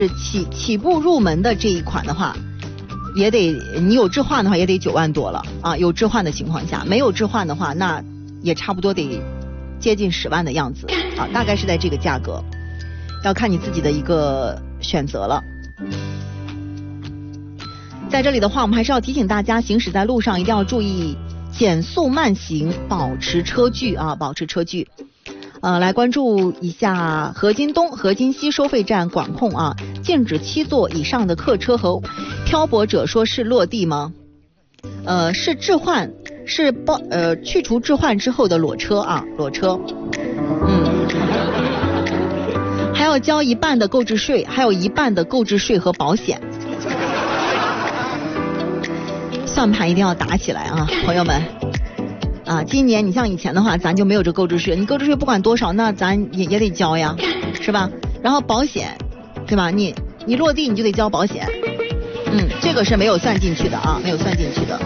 起步入门的这一款的话，也得你有置换的话也得9万多了啊，有置换的情况下，没有置换的话，那也差不多得接近10万的样子啊，大概是在这个价格，要看你自己的一个选择了。在这里的话，我们还是要提醒大家，行驶在路上一定要注意减速慢行，保持车距啊，保持车距。来关注一下河津东、河津西收费站管控啊，禁止7座以上的客车和漂泊者，说是落地吗？是置换，是去除置换之后的裸车啊，裸车。还要交1半的购置税，还有1半的购置税和保险。算盘一定要打起来啊，朋友们。啊，今年你像以前的话，咱就没有这购置税，你购置税不管多少，那咱也得交呀，是吧？然后保险，对吧？你落地你就得交保险，这个是没有算进去的啊，没有算进去的。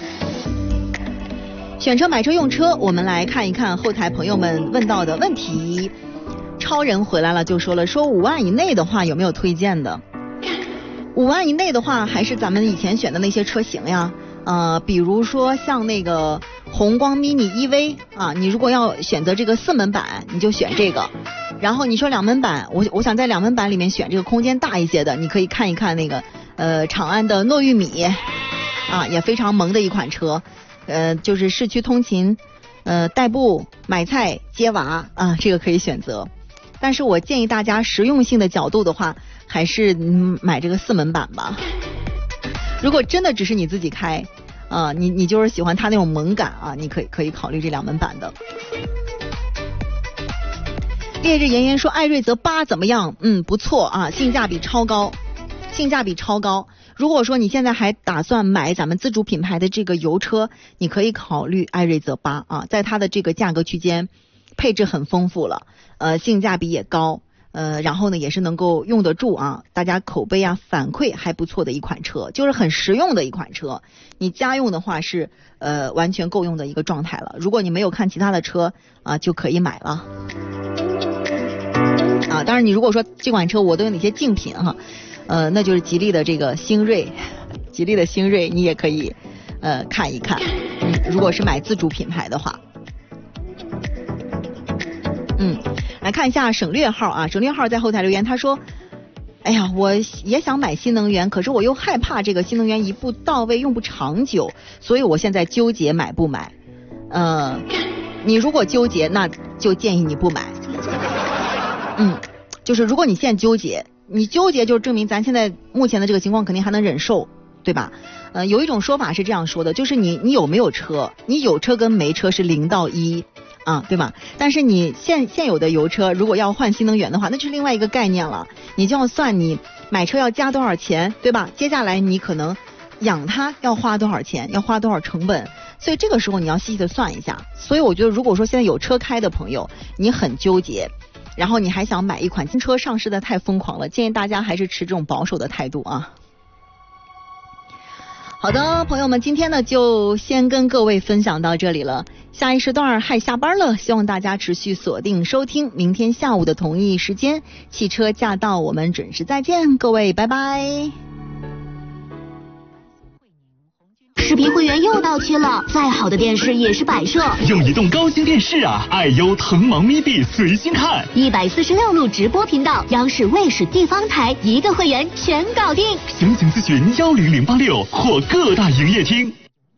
选车买车用车，我们来看一看后台朋友们问到的问题。超人回来了，就说了5万以内的话有没有推荐的？5万以内的话，还是咱们以前选的那些车型呀。比如说像那个宏光 mini EV 啊，你如果要选择这个4门版，你就选这个。然后你说2门版，我想在2门版里面选这个空间大一些的，你可以看一看那个长安的糯玉米啊，也非常萌的一款车。就是市区通勤，代步、买菜、接娃啊，这个可以选择。但是我建议大家实用性的角度的话，还是买这个4门版吧。如果真的只是你自己开，你就是喜欢它那种萌感啊，你可以考虑这2门版的。烈日炎炎说艾瑞泽8怎么样？不错啊，性价比超高。如果说你现在还打算买咱们自主品牌的这个油车，你可以考虑艾瑞泽8啊，在它的这个价格区间，配置很丰富了，性价比也高。然后呢也是能够用得住啊，大家口碑啊反馈还不错的一款车，就是很实用的一款车。你家用的话是完全够用的一个状态了。如果你没有看其他的车啊，就可以买了。啊，当然你如果说这款车我都有哪些竞品哈，那就是吉利的这个星瑞，你也可以看一看。如果是买自主品牌的话。来看一下省略号啊，省略号在后台留言，他说哎呀，我也想买新能源，可是我又害怕这个新能源一步到位用不长久，所以我现在纠结买不买。你如果纠结，那就建议你不买。就是如果你现在纠结，就证明咱现在目前的这个情况肯定还能忍受，对吧？有一种说法是这样说的，就是你有没有车，你有车跟没车是0到1啊，对吧？但是你现有的油车如果要换新能源的话，那就是另外一个概念了，你就要算你买车要加多少钱，对吧？接下来你可能养它要花多少钱，要花多少成本，所以这个时候你要细细的算一下。所以我觉得如果说现在有车开的朋友，你很纠结，然后你还想买一款新车，上市的太疯狂了，建议大家还是持这种保守的态度啊。好的，朋友们，今天呢就先跟各位分享到这里了。下一时段嗨下班了，希望大家持续锁定收听，明天下午的同一时间，汽车驾到，我们准时再见，各位拜拜。 视频会员又到期了，再好的电视也是摆设。 用移动高清电视啊，爱优腾芒咪币随心看 ，146路直播频道，央视、卫视、地方台一个会员全搞定。 详情咨询10086或各大营业厅。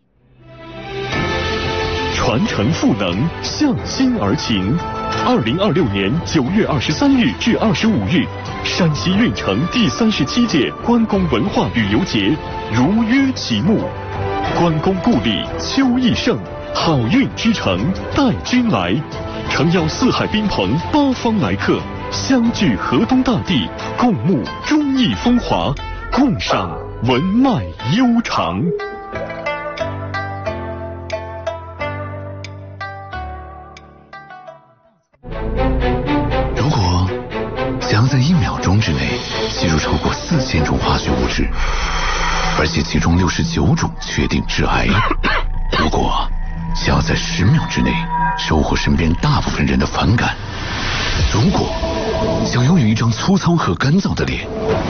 传承赋能，向心而行。2026年9月23日至25日，山西运城第37届关公文化旅游节如约启幕。关公故里秋意盛，好运之城待君来。诚邀四海宾朋8方来客，相聚河东大地，共沐忠义风华，共赏文脉悠长。 如果想要在1秒钟之内吸入超过4000种化学物质，而且其中69种确定致癌，如果想要在10秒之内收获身边大部分人的反感，如果想拥有一张粗糙和干燥的脸，